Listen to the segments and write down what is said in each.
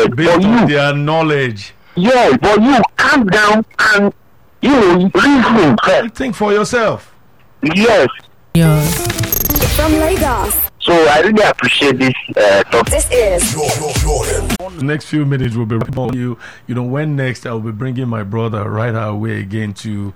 based on their knowledge. Yes, but you calm down and reason first. Think for yourself. Yes. From Lagos. So I really appreciate this topic. This is The next few minutes will be you. When next I will be bringing my brother right away again to,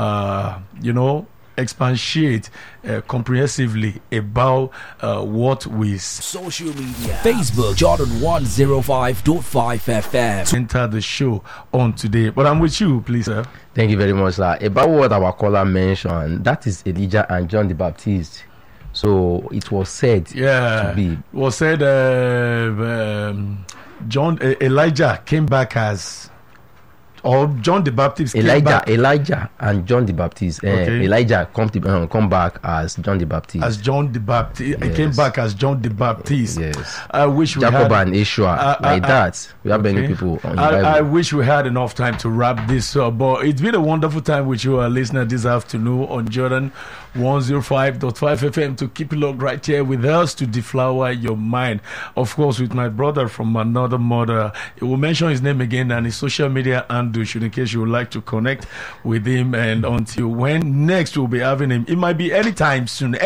expatiate comprehensively about what we social media. Facebook Jordan 105.5 FM. enter the show on today. But I'm with you, please, sir. Thank you very much, sir. About what our caller mentioned, that is Elijah and John the Baptist. So it was said to be. Was said Elijah came back as, or John the Baptist came back. Elijah and John the Baptist. Elijah come back as John the Baptist. As John the Baptist. He came back as John the Baptist. Yes. I wish we Jacob had, and Ishua. That. We have many people on the Bible. I wish we had enough time to wrap this up. But it's been a wonderful time with you, our listener, this afternoon on Jordan 105.5 FM to keep it locked right here with us to deflower your mind. Of course, with my brother from another mother. He will mention his name again and his social media handle in case you would like to connect with him. And until when next we'll be having him, it might be anytime soon.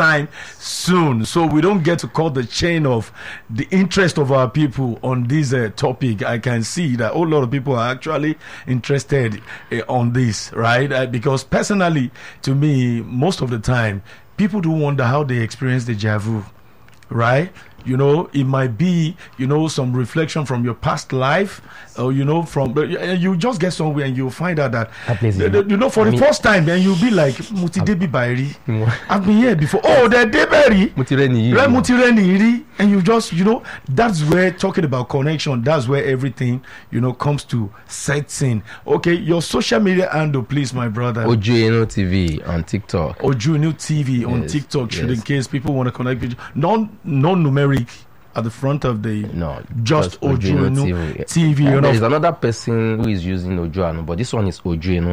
So we don't get to cut the chain of the interest of our people on this topic. I can see that a whole lot of people are actually interested on this, right? Because personally, to me, most of the time, people do wonder how they experience deja vu, right? It might be, some reflection from your past life, or, you just get somewhere and you'll find out that, for the first time, then you'll be like, Mutidebi Bairi. I've been here before. Oh, they're Deberi. Mutireni. And you just, that's where talking about connection, that's where everything, comes to setting. Okay, your social media handle, please, my brother. Ojuinu TV on TikTok. Ojuinu TV on TikTok, in case people want to connect with you. Non-numeric at the front of the just Ojuinu TV. There is another person who is using Ojuinu, but this one is Ojuinu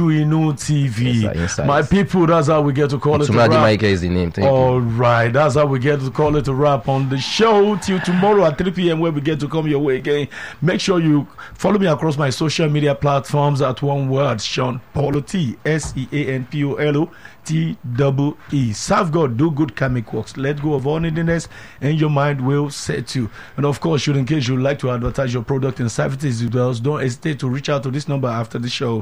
TV. Yes, my people, that's how we get to call it. Tumadi Mike is the name. All right, that's how we get to call it a wrap on the show till tomorrow at 3 p.m. where we get to come your way again. Make sure you follow me across my social media platforms at one word, Sean Polo T, SEANPOLO TEE. Serve God, do good karmic works. Let go of all neediness, and your mind will set you. And of course, in case you'd like to advertise your product and services with us, don't hesitate to reach out to this number after the show,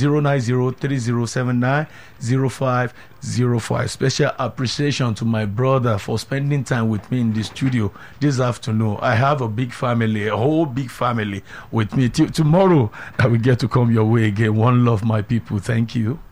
090-3079-0505. Special appreciation to my brother for spending time with me in the studio this afternoon. I have a big family, a whole big family with me. Till tomorrow, I will get to come your way again. One love, my people. Thank you.